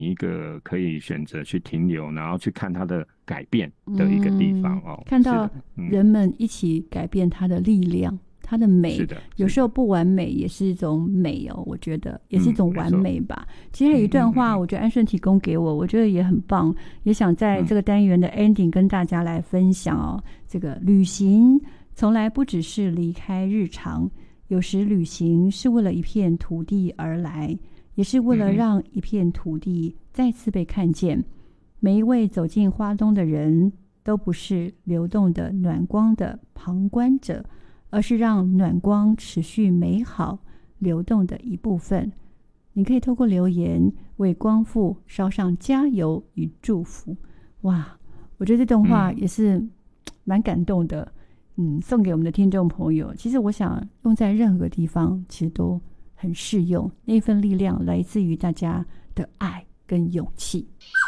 一个可以选择去停留，然后去看它的改变的一个地方哦。 看到人们一起改变它的力量，它的美， 是的， 有时候不完美也是一种美哦，我觉得也是一种完美吧。其实还有一段话，我觉得安顺提供给我觉得也很棒，也想在这个单元的 ending 跟大家来分享哦。这个旅行从来不只是离开日常，有时旅行是为了一片土地而来，也是为了让一片土地再次被看见。每一位走进花东的人都不是流动的暖光的旁观者，而是让暖光持续美好流动的一部分。你可以透过留言为光复烧上加油与祝福。哇，我觉得这段话也是蛮感动的。送给我们的听众朋友，其实我想用在任何地方其实都很适用，那份力量来自于大家的爱跟勇气。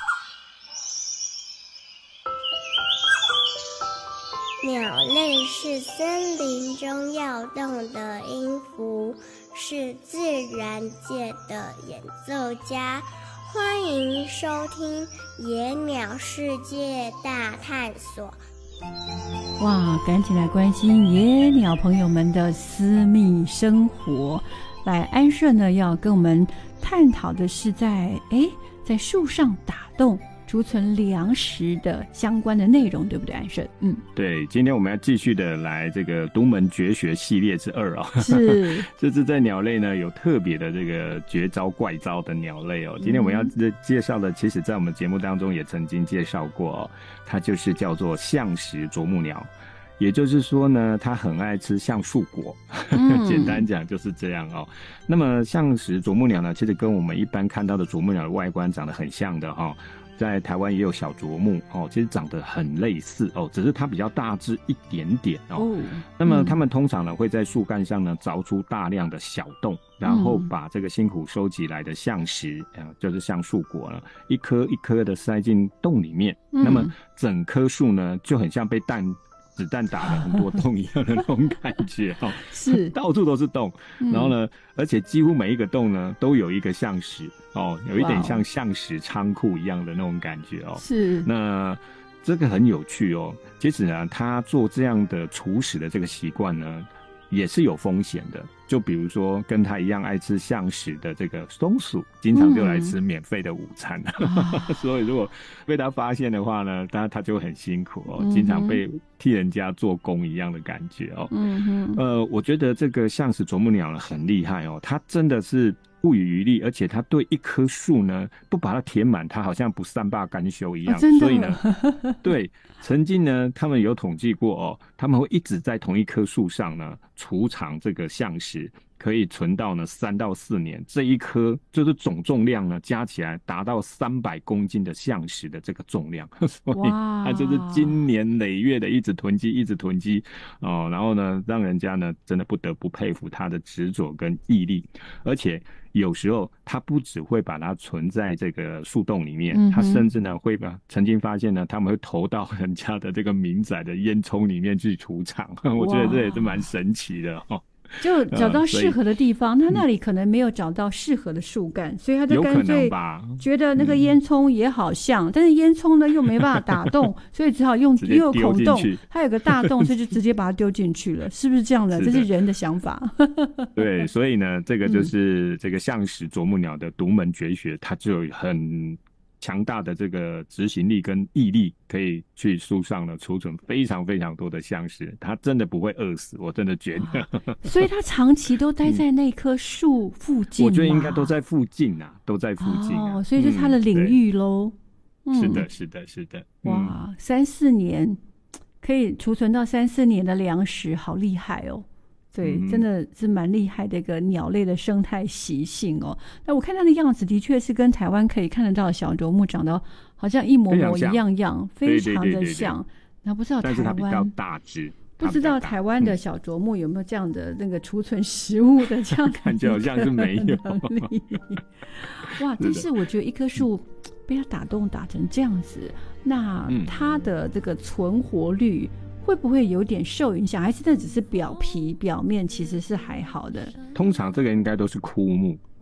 鸟类是森林中要动的音符，是自然界的演奏家。欢迎收听《野鸟世界大探索》。 哇，赶紧来关心野鸟朋友们的私密生活。来，安顺呢要跟我们探讨的是在树上打洞储存粮食的相关的内容，对不对，安顺？ 对，今天我们要继续的来这个独门绝学系列之2哦。 是， 这是在鸟类呢有特别的这个绝招怪招的鸟类哦。今天我们要介绍的，其实在我们节目当中也曾经介绍过哦，它就是叫做橡实啄木鸟。也就是说呢，它很爱吃橡树果，简单讲就是这样哦。那么橡实啄木鸟呢，其实跟我们一般看到的啄木鸟的外观长得很像的哦。在台湾也有小啄木哦，其实长得很类似哦，只是它比较大只一点点哦。那么它们通常呢会在树干上呢凿出大量的小洞，然后把这个辛苦收集来的橡实就是橡树果呢，一颗一颗的塞进洞里面。那么整棵树呢就很像被子弹打了很多洞一样的那种感觉哦， 是到处都是洞，然后呢，而且几乎每一个洞呢都有一个橡实哦，有一点像橡实仓库一样的那种感觉哦。 是， 那这个很有趣哦。其实呢，他做这样的处死的这个习惯呢，也是有风险的。就比如说跟他一样爱吃橡实的这个松鼠，经常就来吃免费的午餐，所以如果被他发现的话呢，他就很辛苦哦，经常被替人家做工一样的感觉哦。我觉得这个橡实啄木鸟呢很厉害哦，它真的是不遗余力，而且它对一棵树呢不把它填满，它好像不善罢甘休一样。所以呢，对，曾经呢他们有统计过哦，他们会一直在同一棵树上呢储藏这个橡实，可以存到呢3到4年，这一颗就是总重量呢加起来达到300公斤的橡实的这个重量，所以它就是经年累月的一直囤积哦，然后呢让人家呢真的不得不佩服他的执着跟毅力。而且有时候他不只会把它存在这个树洞里面，他甚至呢会曾经发现呢他们会投到人家的这个民宅的烟囱里面去储藏，我觉得这也是蛮神奇的哦。 就找到适合的地方，他那里可能没有找到适合的树干，所以他就干脆觉得那个烟囱也好像，但是烟囱呢又没办法打洞，所以只好用又有孔洞，它有个大洞，所以就直接把它丢进去了，是不是这样的？这是人的想法。 对，所以呢，这个就是这个橡实啄木鸟的独门绝学，它就很强大的这个执行力跟毅力，可以去树上呢储存非常非常多的橡实，它真的不会饿死，我真的觉得。 所以它长期都待在那棵树附近， 我觉得应该都在附近啊，都在附近啊。 所以这是它的领域咯。 是的，是的，是的。 哇，3-4年可以储存到3-4年的粮食，好厉害哦。对，真的是蛮厉害的一个鸟类的生态习性哦。那我看它的样子，的确是跟台湾可以看得到的小啄木长得好像一模模一样样，非常的像。那不知道台湾， 但是它比较大只， 不知道台湾的小啄木有没有这样的那个储存食物的这样的感觉好像是没有。 哇！但是我觉得一棵树被它打洞打成这样子，那它的这个存活率会不会有点受影响？还是那只是表皮表面其实是还好的？ 通常这个应该都是枯木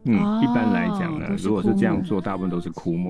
一般来讲呢，如果是这样做，大部分都是枯木。